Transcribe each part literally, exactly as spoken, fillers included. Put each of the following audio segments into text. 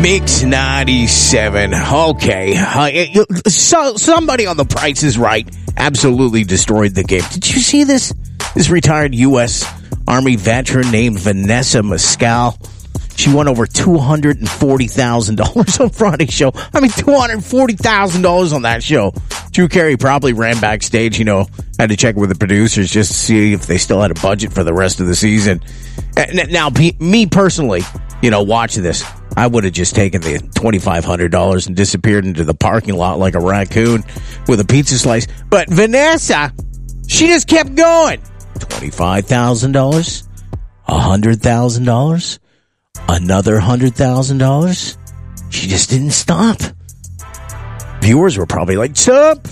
Mix ninety-seven. Okay. Uh, so somebody on The Price is Right absolutely destroyed the game. Did you see this? This retired U S Army veteran named Vanessa Mescal. She won over two hundred forty thousand dollars on Friday's show. I mean, two hundred forty thousand dollars on that show. Drew Carey probably ran backstage, you know, had to check with the producers just to see if they still had a budget for the rest of the season. Now, me personally, you know, watching this, I would have just taken the twenty-five hundred dollars and disappeared into the parking lot like a raccoon with a pizza slice. But Vanessa, she just kept going. twenty-five thousand dollars, one hundred thousand dollars, another one hundred thousand dollars. She just didn't stop. Viewers were probably like, sup?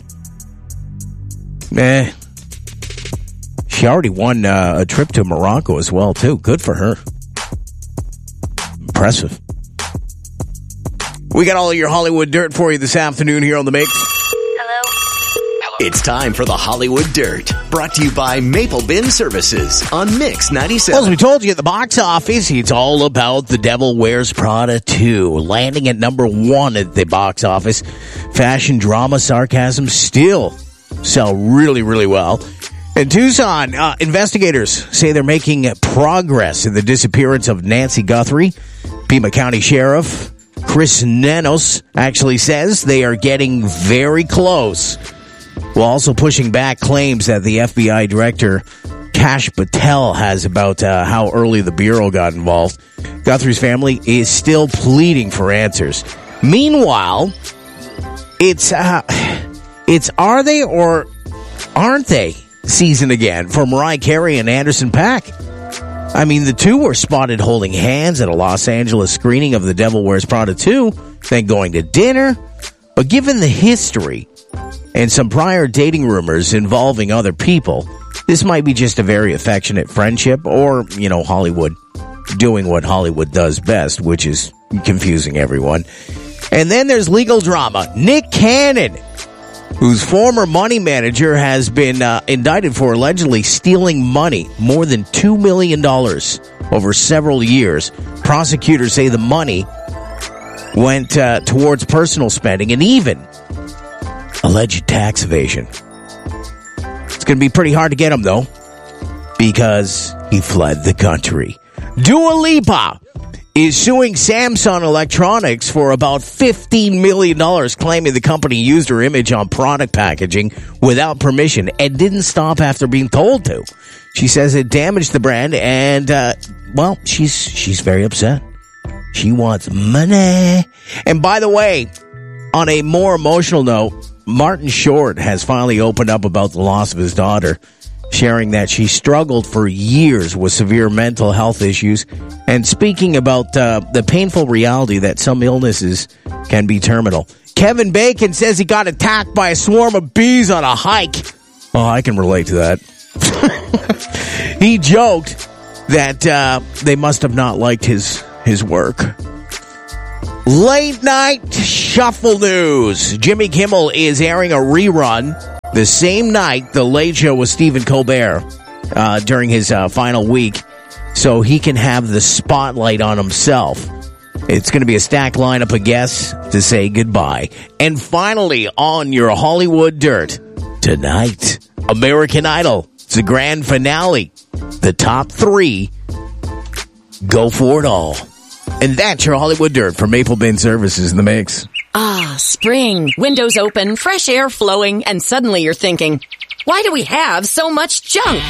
Meh. She already won uh, a trip to Morocco as well, too. Good for her. Impressive. We got all of your Hollywood dirt for you this afternoon here on The Mix. Hello? Hello. It's time for the Hollywood Dirt, brought to you by Maple Bin Services on Mix ninety-seven. Well, as we told you at the box office, it's all about The Devil Wears Prada two, landing at number one at the box office. Fashion, drama, sarcasm still sell really, really well. In Tucson, uh, investigators say they're making progress in the disappearance of Nancy Guthrie. Pima County Sheriff Chris Nenos actually says they are getting very close, while also pushing back claims that the F B I director Kash Patel has about uh, how early the Bureau got involved. Guthrie's family is still pleading for answers. Meanwhile, it's uh, it's are they or aren't they season again for Mariah Carey and Anderson .Paak. I mean, the two were spotted holding hands at a Los Angeles screening of The Devil Wears Prada two, then going to dinner. But given the history and some prior dating rumors involving other people, this might be just a very affectionate friendship or, you know, Hollywood doing what Hollywood does best, which is confusing everyone. And then there's legal drama. Nick Cannon, whose former money manager has been uh, indicted for allegedly stealing money, more than two million dollars over several years. Prosecutors say the money went uh, towards personal spending and even alleged tax evasion. It's going to be pretty hard to get him, though, because he fled the country. Dua Lipa is suing Samsung Electronics for about fifteen million dollars, claiming the company used her image on product packaging without permission and didn't stop after being told to. She says it damaged the brand and, uh, well, she's she's very upset. She wants money. And by the way, on a more emotional note, Martin Short has finally opened up about the loss of his daughter, sharing that she struggled for years with severe mental health issues and speaking about uh, the painful reality that some illnesses can be terminal. Kevin Bacon says he got attacked by a swarm of bees on a hike. Oh, I can relate to that. He joked that uh, they must have not liked his, his work. Late night shuffle news. Jimmy Kimmel is airing a rerun the same night The Late Show with Stephen Colbert uh, during his uh, final week, so he can have the spotlight on himself. It's going to be a stacked lineup of guests to say goodbye. And finally, on your Hollywood Dirt, tonight, American Idol. It's the grand finale. The top three go for it all. And that's your Hollywood Dirt from Maple Bin Services in the Mix. Ah, spring. Windows open, fresh air flowing, and suddenly you're thinking, why do we have so much junk?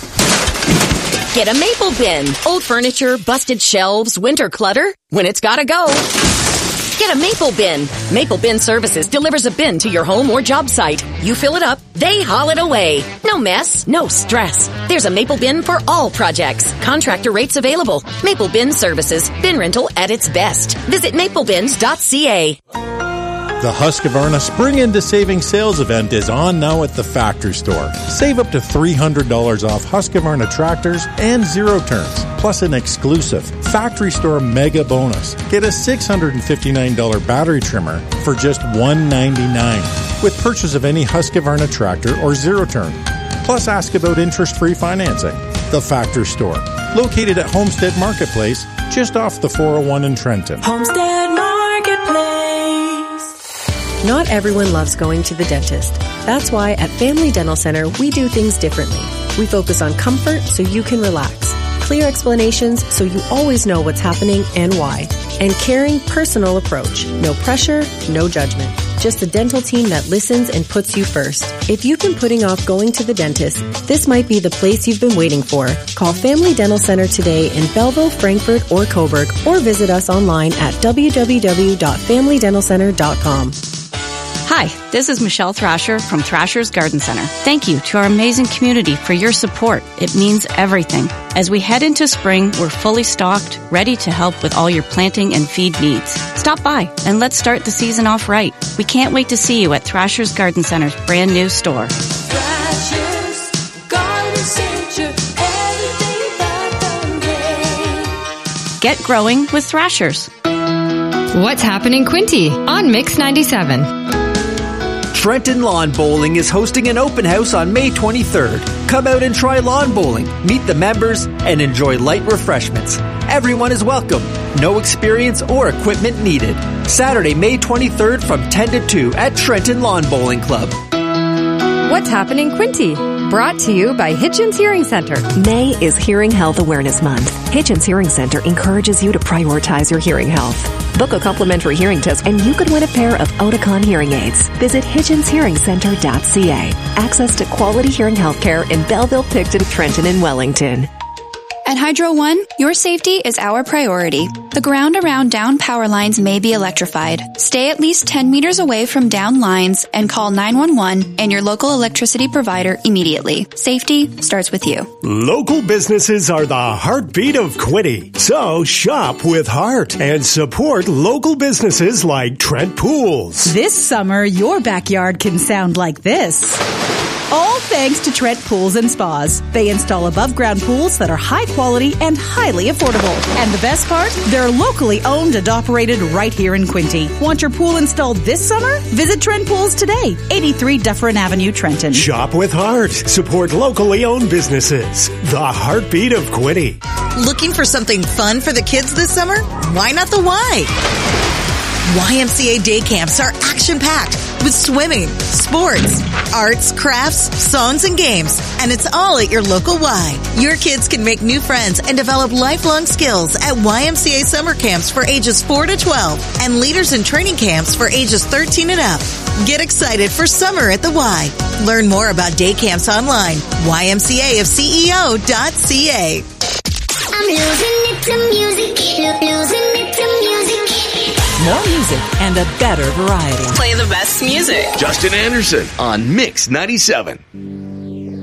Get a Maple Bin. Old furniture, busted shelves, winter clutter. When it's gotta go, get a Maple Bin. Maple Bin Services delivers a bin to your home or job site. You fill it up, they haul it away. No mess, no stress. There's a Maple Bin for all projects. Contractor rates available. Maple Bin Services. Bin rental at its best. Visit maple bins dot c a. The Husqvarna Spring Into Savings Sales event is on now at the Factory Store. Save up to three hundred dollars off Husqvarna tractors and zero turns, plus an exclusive Factory Store mega bonus. Get a six hundred fifty-nine dollars battery trimmer for just one hundred ninety-nine dollars with purchase of any Husqvarna tractor or zero turn. Plus, ask about interest-free financing. The Factory Store, located at Homestead Marketplace, just off the four oh one in Trenton. Homestead Marketplace. Not everyone loves going to the dentist. That's why at Family Dental Center, we do things differently. We focus on comfort so you can relax, clear explanations so you always know what's happening and why, and caring, personal approach. No pressure, no judgment. Just a dental team that listens and puts you first. If you've been putting off going to the dentist, this might be the place you've been waiting for. Call Family Dental Center today in Belleville, Frankfort, or Coburg, or visit us online at w w w dot family dental center dot com. Hi, this is Michelle Thrasher from Thrasher's Garden Center. Thank you to our amazing community for your support. It means everything. As we head into spring, we're fully stocked, ready to help with all your planting and feed needs. Stop by and let's start the season off right. We can't wait to see you at Thrasher's Garden Center's brand new store. Thrasher's Garden Center, everything but the rain. Get growing with Thrasher's. What's happening, Quinty? On Mix ninety-seven. Trenton Lawn Bowling is hosting an open house on May twenty-third. Come out and try lawn bowling, meet the members, and enjoy light refreshments. Everyone is welcome. No experience or equipment needed. Saturday, May twenty-third from ten to two at Trenton Lawn Bowling Club. What's happening, Quinty? Brought to you by Hitchens Hearing Center. May is Hearing Health Awareness Month. Hitchens Hearing Center encourages you to prioritize your hearing health. Book a complimentary hearing test and you could win a pair of Oticon hearing aids. Visit hitchens hearing center dot c a. Access to quality hearing health care in Belleville, Picton, Trenton, and Wellington. At Hydro One, your safety is our priority. The ground around down power lines may be electrified. Stay at least ten meters away from down lines and call nine one one and your local electricity provider immediately. Safety starts with you. Local businesses are the heartbeat of Quinty. So shop with heart and support local businesses like Trent Pools. This summer, your backyard can sound like this. All thanks to Trent Pools and Spas. They install above-ground pools that are high quality and highly affordable. And the best part? They're locally owned and operated right here in Quinty. Want your pool installed this summer? Visit Trent Pools today, eighty-three Dufferin Avenue, Trenton. Shop with heart. Support locally owned businesses. The heartbeat of Quinty. Looking for something fun for the kids this summer? Why not the Y? Y M C A day camps are action-packed with swimming, sports, arts, crafts, songs, and games. And it's all at your local Y. Your kids can make new friends and develop lifelong skills at Y M C A summer camps for ages four to twelve and leaders in training camps for ages thirteen and up. Get excited for summer at the Y. Learn more about day camps online. Y M C A of C E O dot C A. I'm losing it to music, losing it to music. More music and a better variety. Play the best music. Justin Anderson on Mix ninety-seven.